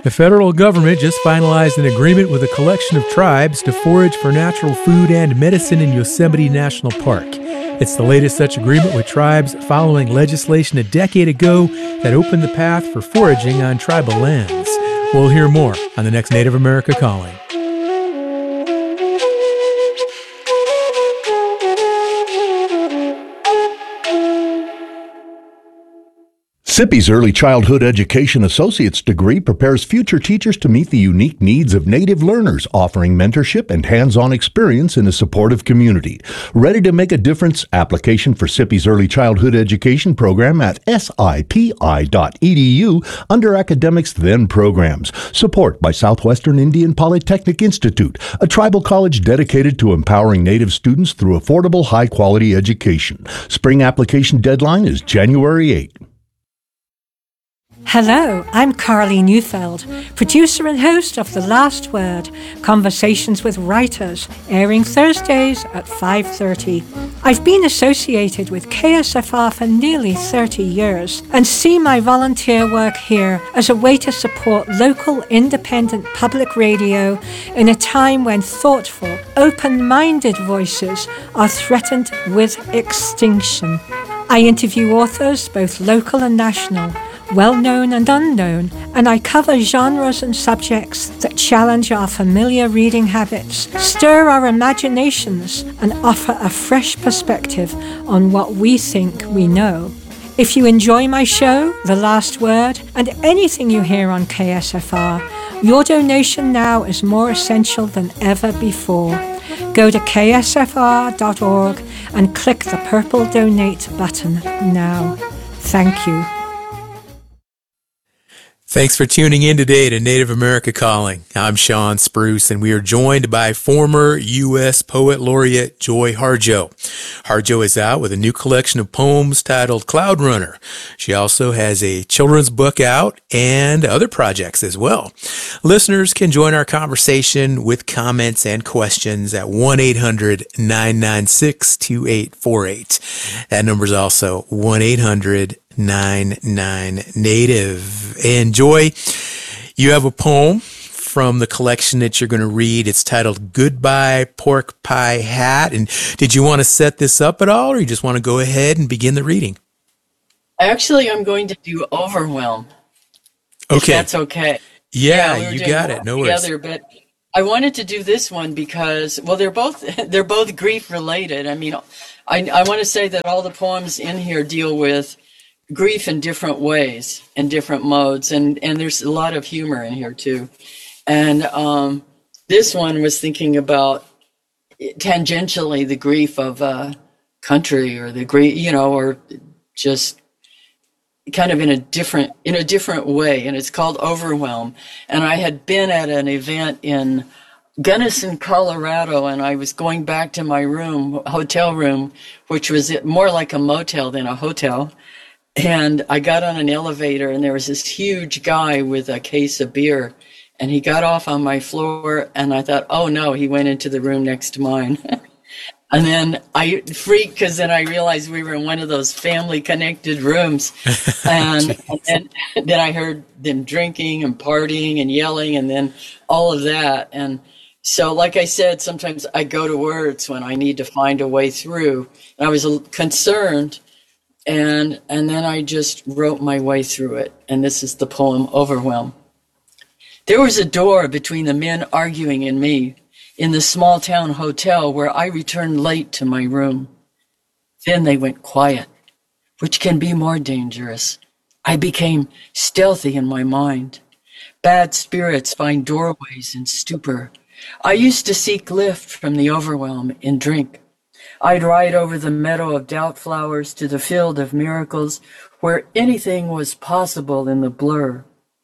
The federal government just finalized an agreement with a collection of tribes to forage for natural food and medicine in Yosemite National Park. It's the latest such agreement with tribes following legislation a decade ago that opened the path for foraging on tribal lands. We'll hear more on the next Native America Calling. SIPPY's Early Childhood Education Associate's degree prepares future teachers to meet the unique needs of Native learners, offering mentorship and hands-on experience in a supportive community. Ready to make a difference? Application for SIPPY's Early Childhood Education program at sipi.edu under Academics Then Programs. Support by Southwestern Indian Polytechnic Institute, a tribal college dedicated to empowering Native students through affordable, high-quality education. Spring application deadline is January 8. Hello, I'm Carly Neufeld, producer and host of The Last Word, Conversations with Writers, airing Thursdays at 5:30. I've been associated with KSFR for nearly 30 years and see my volunteer work here as a way to support local independent public radio in a time when thoughtful, open-minded voices are threatened with extinction. I interview authors, both local and national, well-known and unknown, and I cover genres and subjects that challenge our familiar reading habits, stir our imaginations, and offer a fresh perspective on what we think we know. If you enjoy my show, The Last Word, and anything you hear on KSFR, your donation now is more essential than ever before. Go to ksfr.org and click the purple donate button now. Thank you. Thanks for tuning in today to Native America Calling. I'm Sean Spruce, and we are joined by former U.S. Poet Laureate Joy Harjo. Harjo is out with a new collection of poems titled Cloud Runner. She also has a children's book out and other projects as well. Listeners can join our conversation with comments and questions at 1-800-996-2848. That number is also 1-800-99-NATIVE. And Joy, you have a poem from the collection that you're going to read. It's titled Goodbye Pork Pie Hat. And did you want to set this up at all, or you just want to go ahead and begin the reading? Actually, I'm going to do Overwhelm. Okay. If that's okay. Yeah, you got it. No worries. But I wanted to do this one because, well, they're both grief related. I mean, I want to say that all the poems in here deal with grief in different ways and different modes, and there's a lot of humor in here too. And this one was thinking about tangentially the grief of a country, or the grief, or just kind of in a different way. And it's called Overwhelm. And I had been at an event in Gunnison, Colorado, and I was going back to my hotel room, which was more like a motel than a hotel. And I got on an elevator, and there was this huge guy with a case of beer, and he got off on my floor, and I thought, oh no, he went into the room next to mine. And then I freaked, because then I realized we were in one of those family connected rooms. And then I heard them drinking and partying and yelling, and then all of that. And so, like I said, sometimes I go to words when I need to find a way through. And I was concerned. And then I just wrote my way through it. And this is the poem, Overwhelm. There was a door between the men arguing and me in the small town hotel where I returned late to my room. Then they went quiet, which can be more dangerous. I became stealthy in my mind. Bad spirits find doorways in stupor. I used to seek lift from the overwhelm in drink. I'd ride over the meadow of doubt flowers to the field of miracles where anything was possible in the blur.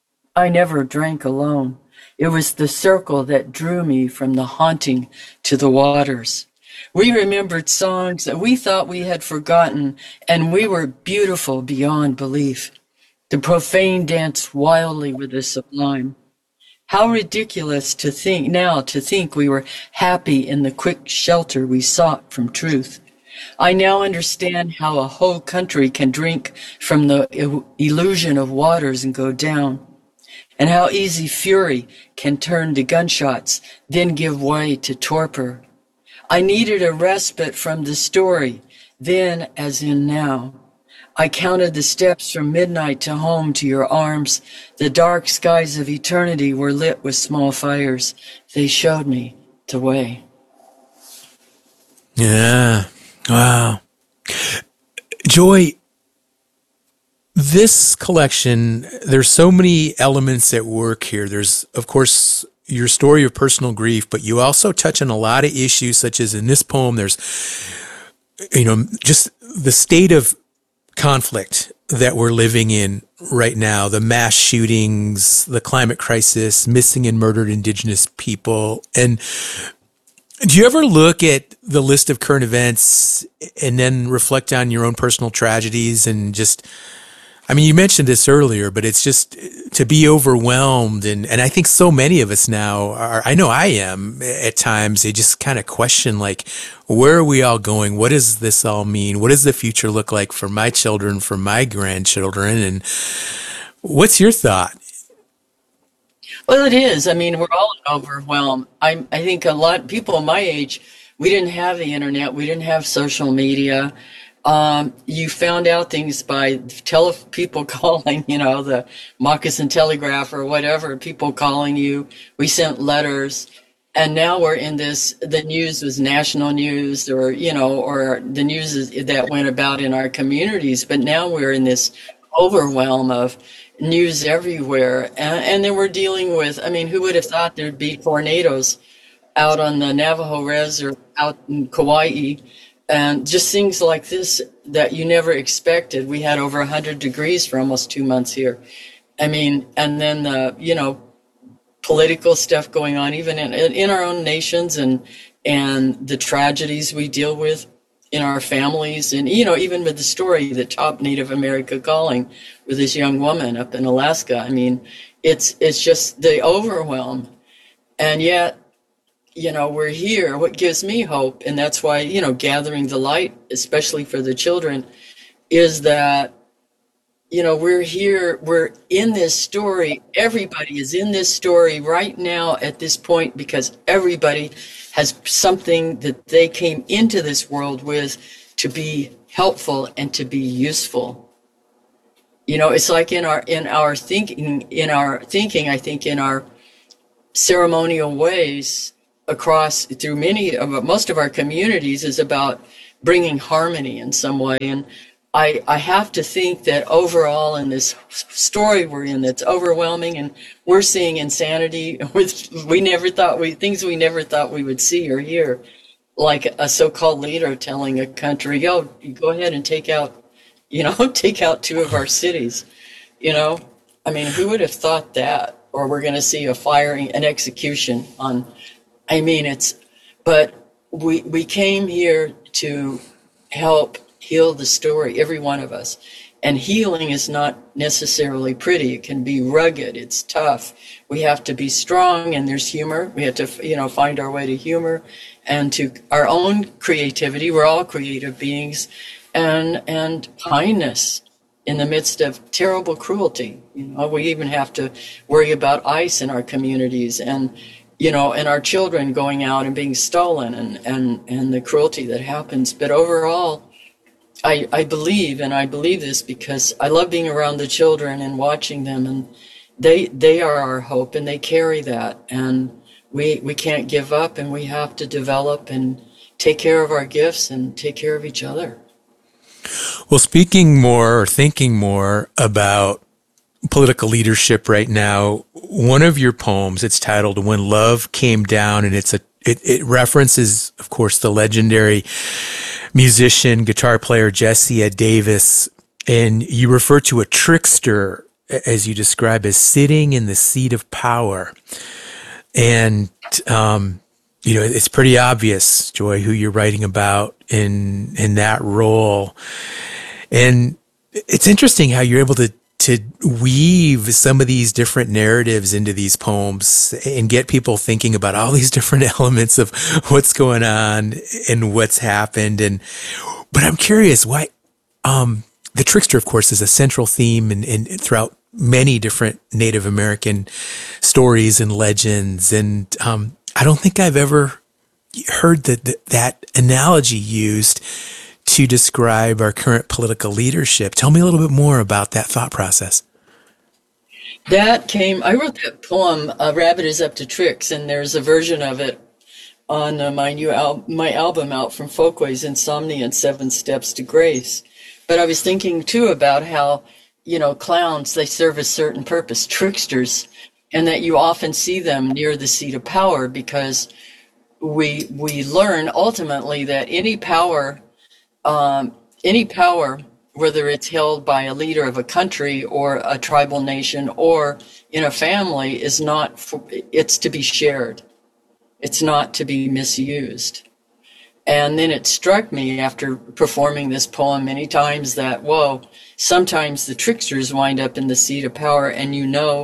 I never drank alone. It was the circle that drew me from the haunting to the waters. We remembered songs that we thought we had forgotten, and we were beautiful beyond belief. The profane danced wildly with the sublime. How ridiculous to think we were happy in the quick shelter we sought from truth. I now understand how a whole country can drink from the illusion of waters and go down. and how easy fury can turn to gunshots, then give way to torpor. I needed a respite from the story, then as in now. I counted the steps from midnight to home to your arms. The dark skies of eternity were lit with small fires. They showed me the way. Yeah. Wow. Joy, this collection, there's so many elements at work here. There's, of course, your story of personal grief, but you also touch on a lot of issues, such as in this poem, there's, just the state of conflict that we're living in right now, the mass shootings, the climate crisis, missing and murdered Indigenous people. And do you ever look at the list of current events and then reflect on your own personal tragedies and just, you mentioned this earlier, but it's just to be overwhelmed. And I think so many of us now are, I know I am at times, they just kind of question, like, where are we all going? What does this all mean? What does the future look like for my children, for my grandchildren? And what's your thought? Well, it is. We're all overwhelmed. I think a lot of people my age, we didn't have the internet. We didn't have social media. You found out things by people calling, the Moccasin Telegraph or whatever, people calling you. We sent letters. And now we're in this, the news was national news or the news that went about in our communities. But now we're in this overwhelm of news everywhere. And then we're dealing with, who would have thought there'd be tornadoes out on the Navajo Res or out in Kauai, and just things like this that you never expected. We had over 100 degrees for almost 2 months here. And then the, political stuff going on, even in our own nations, and the tragedies we deal with in our families, and even with the story, the Top Native America Calling, with this young woman up in Alaska. It's just the overwhelm, and yet we're here. What gives me hope, and that's why gathering the light, especially for the children, is that we're here, we're in this story. Everybody is in this story right now at this point because everybody has something that they came into this world with to be helpful and to be useful. It's like in our thinking, I think in our ceremonial ways across through most of our communities is about bringing harmony in some way. And I have to think that overall in this story we're in that's overwhelming, and we're seeing insanity with things we never thought we would see or hear, like a so-called leader telling a country, "Yo, go ahead and take out 2 of our cities." Who would have thought that? Or we're going to see a firing, an execution on. But we came here to help heal the story, every one of us. And healing is not necessarily pretty. It can be rugged. It's tough. We have to be strong, and there's humor. We have to, find our way to humor and to our own creativity. We're all creative beings, and kindness in the midst of terrible cruelty. We even have to worry about ICE in our communities, and our children going out and being stolen, and the cruelty that happens. But overall, I believe this because I love being around the children and watching them, and they are our hope, and they carry that, and we can't give up, and we have to develop and take care of our gifts and take care of each other. Well, speaking more or thinking more about political leadership right now, one of your poems, it's titled "When Love Came Down," and it references, of course, the legendary musician, guitar player Jesse Ed Davis, and you refer to a trickster, as you describe, as sitting in the seat of power. And, it's pretty obvious, Joy, who you're writing about in that role. And it's interesting how you're able to weave some of these different narratives into these poems and get people thinking about all these different elements of what's going on and what's happened. But I'm curious why, the trickster, of course, is a central theme and throughout many different Native American stories and legends. And I don't think I've ever heard that analogy used to describe our current political leadership. Tell me a little bit more about that thought process. I wrote that poem, A Rabbit is Up to Tricks, and there's a version of it on my album out from Folkways, Insomnia and 7 Steps to Grace. But I was thinking too about how, clowns, they serve a certain purpose, tricksters, and that you often see them near the seat of power, because we learn ultimately that any power, whether it's held by a leader of a country or a tribal nation or in a family, it's to be shared. It's not to be misused. And then it struck me after performing this poem many times that, sometimes the tricksters wind up in the seat of power, and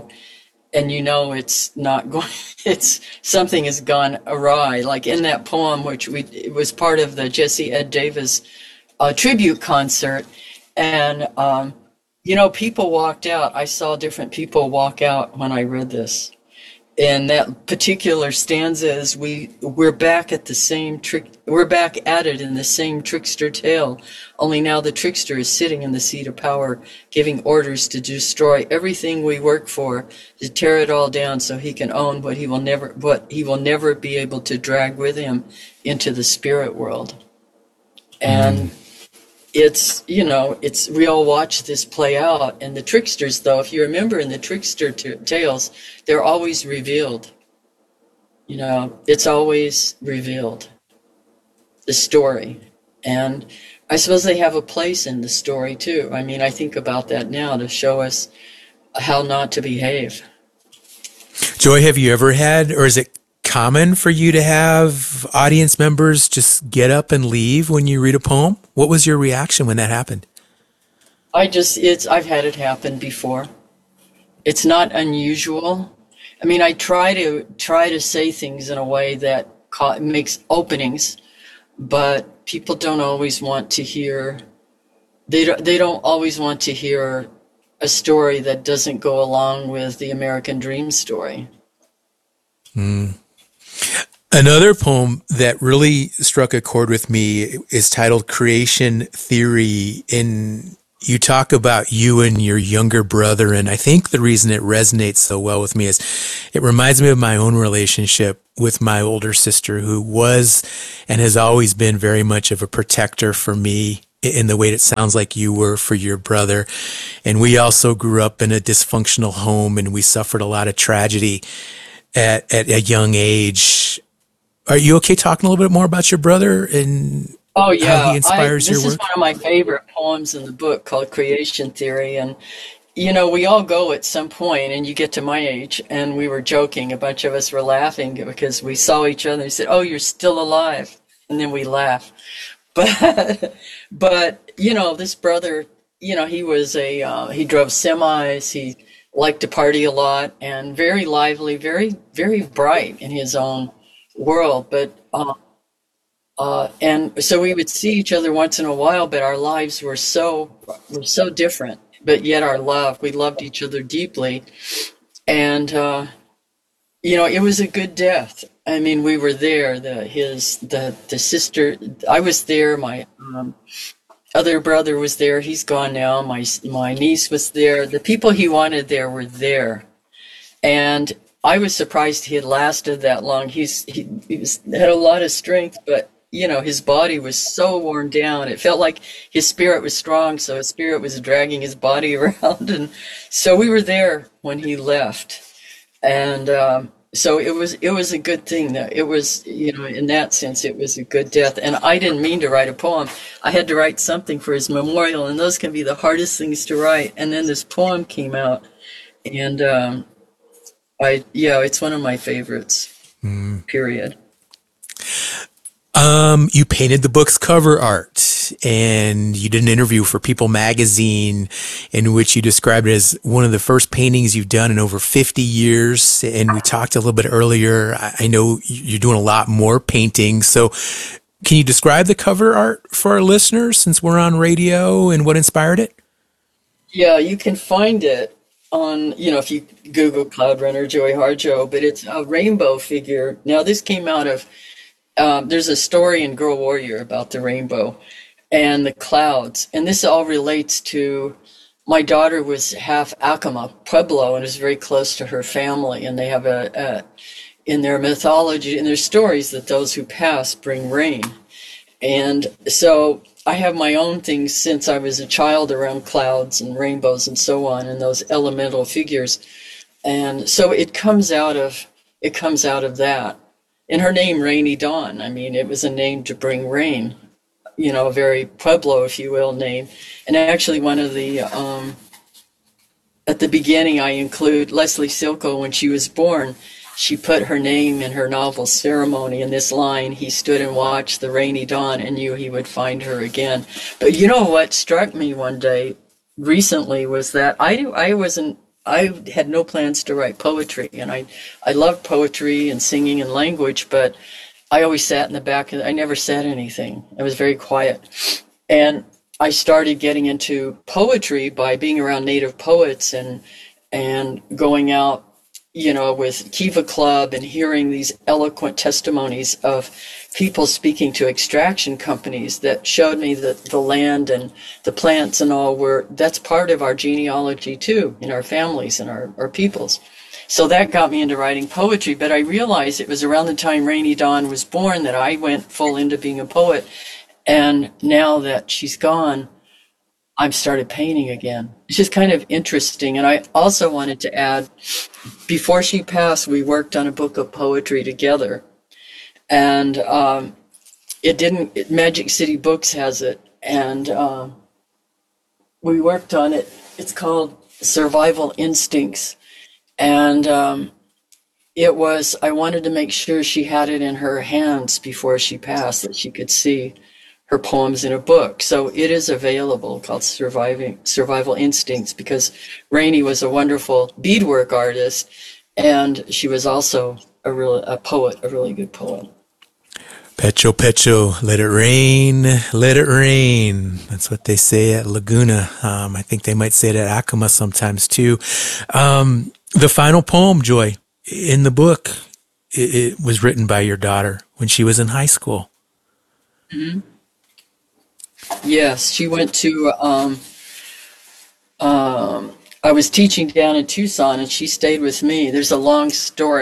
it's not going, something has gone awry. Like in that poem, it was part of the Jesse Ed Davis tribute concert. And, people walked out. I saw different people walk out when I read this. And that particular stanza is we're back at it in the same trickster tale, only now the trickster is sitting in the seat of power, giving orders to destroy everything we work for, to tear it all down so he can own what he will never be able to drag with him into the spirit world. And we all watch this play out. And the tricksters, though, if you remember in the trickster tales, they're always revealed. It's always revealed, the story. And I suppose they have a place in the story, too. I mean, I think about that now to show us how not to behave. Joy, have you ever had, or is it common for you to have audience members just get up and leave when you read a poem? What was your reaction when that happened? I've had it happen before. It's not unusual. I mean, I try to say things in a way that makes openings, but people don't always want to hear. They don't always want to hear a story that doesn't go along with the American dream story. Another poem that really struck a chord with me is titled Creation Theory, and you talk about you and your younger brother, and I think the reason it resonates so well with me is it reminds me of my own relationship with my older sister, who was and has always been very much of a protector for me in the way it sounds like you were for your brother. And we also grew up in a dysfunctional home, and we suffered a lot of tragedy at a young age. Are you okay talking a little bit more about your brother and how he inspires your work? This is one of my favorite poems in the book, called Creation Theory. And, we all go at some point, and you get to my age, and we were joking. A bunch of us were laughing because we saw each other and said, "Oh, you're still alive." And then we laugh. But this brother, he drove semis. He liked to party a lot, and very lively, very, very bright in his own world. But and so we would see each other once in a while, but our lives were so different. But yet we loved each other deeply, and it was a good death. I mean, we were there. The sister, I was there. My other brother was there. He's gone now. My niece was there. The people he wanted there were there, and I was surprised he had lasted that long. He had a lot of strength, but his body was so worn down. It felt like his spirit was strong, so his spirit was dragging his body around, and so we were there when he left, and so it was a good thing. That it was, in that sense, it was a good death. And I didn't mean to write a poem. I had to write something for his memorial, and those can be the hardest things to write. And then this poem came out, and it's one of my favorites. Period. You painted the book's cover art, and you did an interview for People magazine in which you described it as one of the first paintings you've done in over 50 years. And we talked a little bit earlier. I know you're doing a lot more paintings. So can you describe the cover art for our listeners, since we're on radio, and what inspired it? Yeah, you can find it on, if you Google Cloud Runner Joy Harjo, but it's a rainbow figure. Now, this came out of, there's a story in Girl Warrior about the rainbow and the clouds. And this all relates to, my daughter was half Acoma, Pueblo, and is very close to her family. And they have in their mythology, in their stories, that those who pass bring rain. And so I have my own things since I was a child around clouds and rainbows and so on, and those elemental figures. And so it comes out of that. And her name, Rainy Dawn, I mean, it was a name to bring rain, a very Pueblo, if you will, name. And actually one of the, at the beginning, I include Leslie Silko. When she was born, she put her name in her novel Ceremony in this line: "He stood and watched the rainy dawn and knew he would find her again." But what struck me one day recently was that I had no plans to write poetry, and I love poetry and singing and language, but I always sat in the back. I never said anything. I was very quiet. And I started getting into poetry by being around Native poets and going out, with Kiva Club and hearing these eloquent testimonies of people speaking to extraction companies that showed me that the land and the plants and all that's part of our genealogy too, in our families and our peoples. So that got me into writing poetry, but I realized it was around the time Rainy Dawn was born that I went full into being a poet. And now that she's gone, I've started painting again. It's just kind of interesting. And I also wanted to add, before she passed, we worked on a book of poetry together. And Magic City Books has it. And we worked on it. It's called Survival Instincts. And I wanted to make sure she had it in her hands before she passed, that she could see her poems in a book. So it is available, called Survival Instincts, because Rainey was a wonderful beadwork artist, and she was also a poet, a really good poet. Pecho, Pecho, let it rain, let it rain. That's what they say at Laguna. I think they might say it at Acoma sometimes too. The final poem, Joy, in the book, it was written by your daughter when she was in high school. Mm-hmm. Yes, she went to, I was teaching down in Tucson, and she stayed with me. There's a long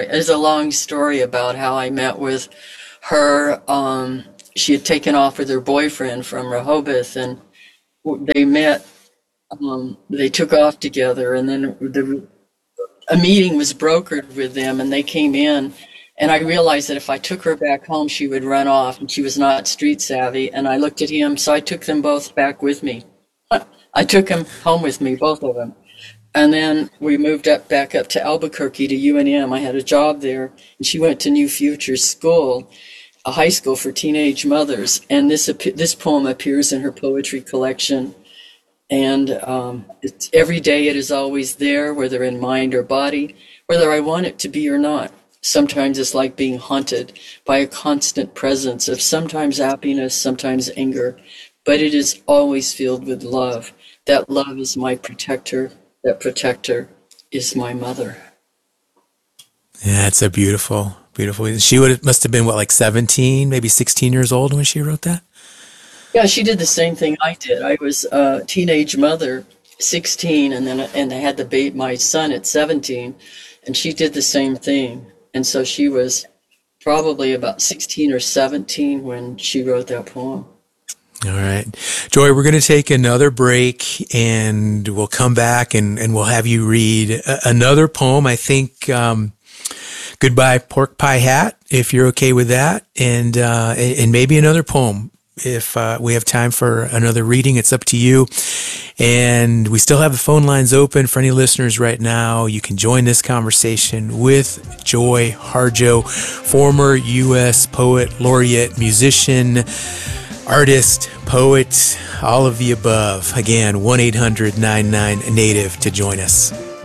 story about how I met with her. She had taken off with her boyfriend from Rehoboth, and they met, they took off together, and then a meeting was brokered with them, and they came in. And I realized that if I took her back home, she would run off, and she was not street savvy. And I looked at him, so I took them both back with me. I took them home with me, both of them. And then we moved back up to Albuquerque to UNM. I had a job there, and she went to New Futures School, a high school for teenage mothers. And this poem appears in her poetry collection. And every day it is always there, whether in mind or body, whether I want it to be or not. Sometimes it's like being haunted by a constant presence of sometimes happiness, sometimes anger, but it is always filled with love. That love is my protector. That protector is my mother. Yeah, it's a beautiful, beautiful. She must have been, like 17, maybe 16 years old when she wrote that? Yeah, she did the same thing I did. I was a teenage mother, 16, and I had my son at 17, and she did the same thing. And so she was probably about 16 or 17 when she wrote that poem. All right. Joy, we're going to take another break, and we'll come back and we'll have you read another poem. I think Goodbye Pork Pie Hat, if you're okay with that, and maybe another poem. If we have time for another reading, it's up to you. And we still have the phone lines open for any listeners right now. You can join this conversation with Joy Harjo, former U.S. Poet Laureate, musician, artist, poet, all of the above. Again, 1-800-99-NATIVE to join us.